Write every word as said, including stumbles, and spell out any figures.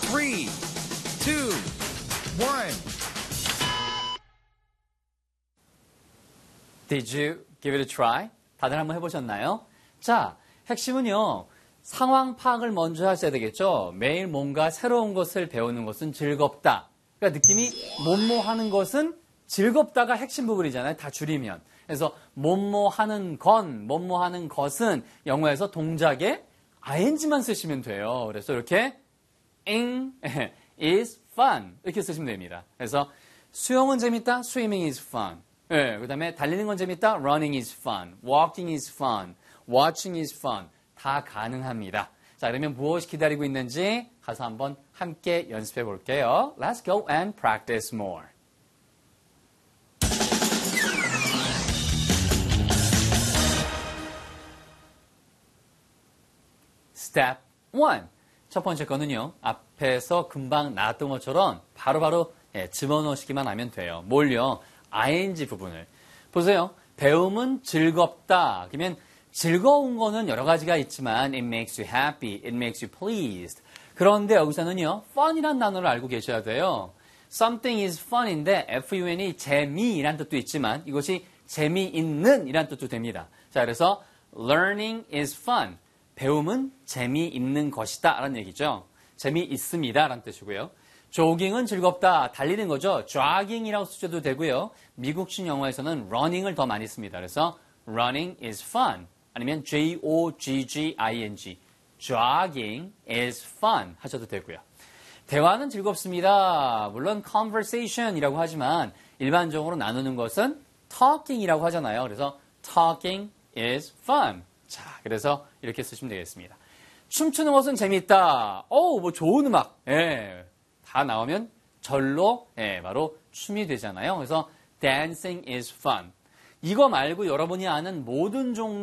three, two, one. Did you give it a try? 다들 한번 해보셨나요? 자, 핵심은요. 상황 파악을 먼저 하셔야 되겠죠. 매일 뭔가 새로운 것을 배우는 것은 즐겁다. 그러니까 느낌이 뭐뭐 하는 것은 즐겁다가 핵심 부분이잖아요. 다 줄이면. 그래서 뭐뭐 하는 건, 뭐뭐 하는 것은 영어에서 동작에 아이엔지만 쓰시면 돼요. 그래서 이렇게 ing is fun 이렇게 쓰시면 됩니다. 그래서 수영은 재밌다, swimming is fun. 네, 그 다음에 달리는 건 재밌다, running is fun, walking is fun, watching is fun. 다 가능합니다. 자, 그러면 무엇이 기다리고 있는지 가서 한번 함께 연습해 볼게요. Let's go and practice more. Step one. 첫 번째 거는요. 앞에서 금방 나왔던 것처럼 바로바로 예, 집어넣으시기만 하면 돼요. 뭘요? 아이엔지 부분을. 보세요. 배움은 즐겁다. 그러면 즐거운 거는 여러 가지가 있지만 it makes you happy, it makes you pleased. 그런데 여기서는요. fun이란 단어를 알고 계셔야 돼요. something is fun인데 fun이 재미이란 뜻도 있지만 이것이 재미있는 이란 뜻도 됩니다. 자, 그래서 learning is fun. 배움은 재미있는 것이다 라는 얘기죠. 재미있습니다 라는 뜻이고요. 조깅은 즐겁다, 달리는 거죠. jogging이라고 쓰셔도 되고요. 미국식 영어에서는 running을 더 많이 씁니다. 그래서 running is fun. 아니면 J O G G I N G. jogging is fun 하셔도 되고요. 대화는 즐겁습니다. 물론 conversation이라고 하지만 일반적으로 나누는 것은 talking이라고 하잖아요. 그래서 talking is fun. 자, 그래서 이렇게 쓰시면 되겠습니다. 춤추는 것은 재밌다. 어우, 뭐 좋은 음악. 예, 다 나오면 절로 예, 바로 춤이 되잖아요. 그래서 dancing is fun. 이거 말고 여러분이 아는 모든 종류